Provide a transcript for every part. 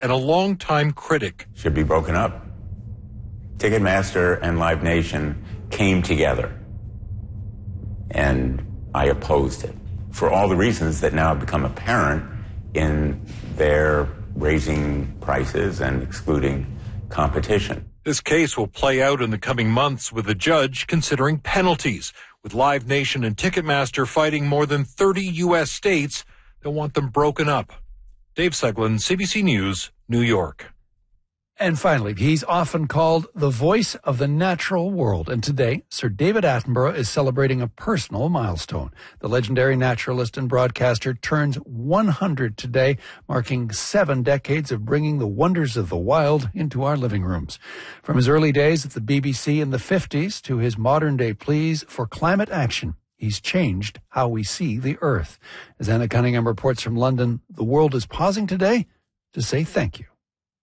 and a longtime critic. Should be broken up. Ticketmaster and Live Nation came together, and I opposed it for all the reasons that now have become apparent in their raising prices and excluding competition. This case will play out in the coming months with the judge considering penalties, with Live Nation and Ticketmaster fighting more than 30 U.S. states that want them broken up. Dave Seglin, CBC News, New York. And finally, he's often called the voice of the natural world. And today, Sir David Attenborough is celebrating a personal milestone. The legendary naturalist and broadcaster turns 100 today, marking 7 decades of bringing the wonders of the wild into our living rooms. From his early days at the BBC in the 50s to his modern-day pleas for climate action, he's changed how we see the Earth. As Anna Cunningham reports from London, the world is pausing today to say thank you.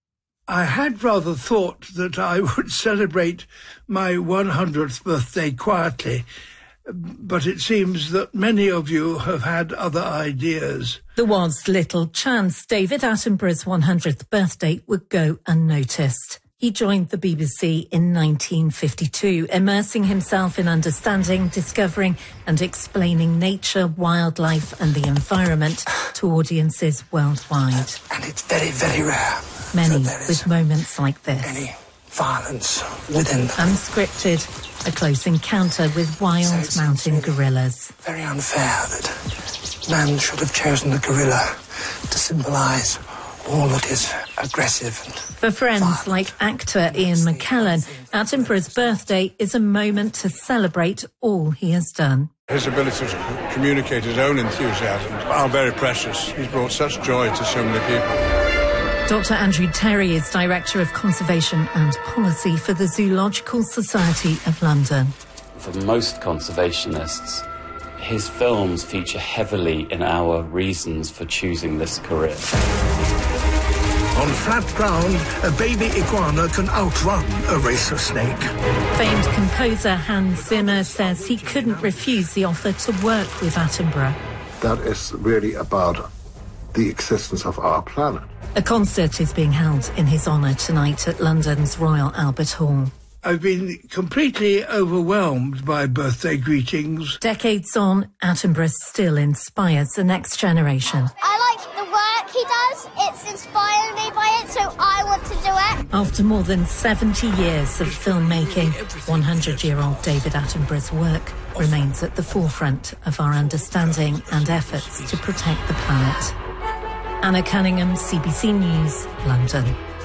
I had rather thought that I would celebrate my 100th birthday quietly, but it seems that many of you have had other ideas. There was little chance David Attenborough's 100th birthday would go unnoticed. He joined the BBC in 1952, immersing himself in understanding, discovering and explaining nature, wildlife and the environment to audiences worldwide. And it's very, very rare. Many with moments like this. Any violence within. Unscripted, a close encounter with wild mountain gorillas. Very unfair that man should have chosen the gorilla to symbolise all that is aggressive and For friends violent. like actor Ian McKellen, Attenborough's birthday is a moment to celebrate all he has done. His ability to communicate his own enthusiasm are very precious. He's brought such joy to so many people. Dr. Andrew Terry is Director of Conservation and Policy for the Zoological Society of London. For most conservationists, his films feature heavily in our reasons for choosing this career. On flat ground, a baby iguana can outrun a racer snake. Famed composer Hans Zimmer says he couldn't refuse the offer to work with Attenborough. That is really about the existence of our planet. A concert is being held in his honour tonight at London's Royal Albert Hall. I've been completely overwhelmed by birthday greetings. Decades on, Attenborough still inspires the next generation. I like the work he does. It's inspired me by it, so I want to do it. After more than 70 years of filmmaking, 100-year-old David Attenborough's work remains at the forefront of our understanding and efforts to protect the planet. Anna Cunningham, CBC News, London.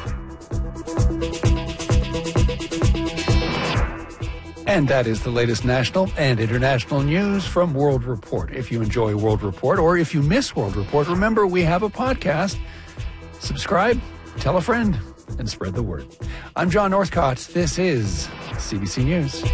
And that is the latest national and international news from World Report. If you enjoy World Report or if you miss World Report, remember we have a podcast. Subscribe, tell a friend, and spread the word. I'm John Northcott. This is CBC News.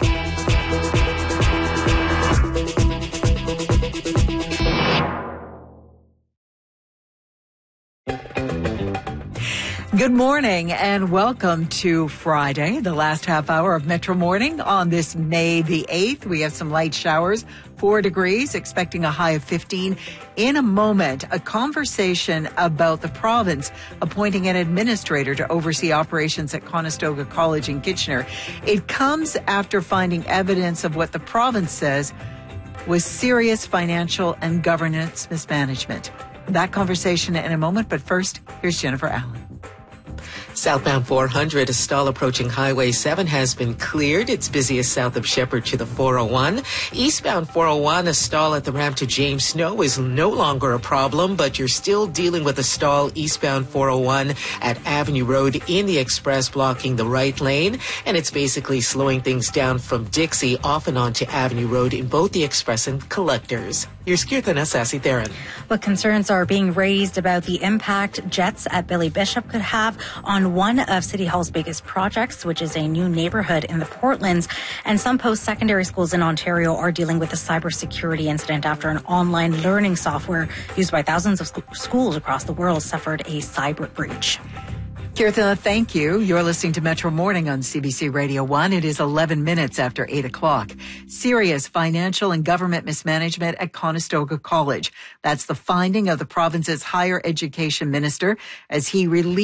Good morning and welcome to Friday, the last half hour of Metro Morning on this May the 8th. We have some light showers, 4 degrees, expecting a high of 15. In a moment, a conversation about the province appointing an administrator to oversee operations at Conestoga College in Kitchener. It comes after finding evidence of what the province says was serious financial and governance mismanagement. That conversation in a moment, but first, here's Jennifer Allen. Southbound 400, a stall approaching Highway 7 has been cleared. It's busiest south of Shepherd to the 401. Eastbound 401, a stall at the ramp to James Snow is no longer a problem, but you're still dealing with a stall eastbound 401 at Avenue Road in the express blocking the right lane. And it's basically slowing things down from Dixie off and onto Avenue Road in both the express and collectors. Here's Kirtana Sasitharan. But concerns are being raised about the impact jets at Billy Bishop could have on one of City Hall's biggest projects, which is a new neighborhood in the Portlands. And some post-secondary schools in Ontario are dealing with a cybersecurity incident after an online learning software used by thousands of schools across the world suffered a cyber breach. Kirtha, thank you. You're listening to Metro Morning on CBC Radio 1. It is 11 minutes after 8 o'clock. Serious financial and government mismanagement at Conestoga College. That's the finding of the province's higher education minister as he released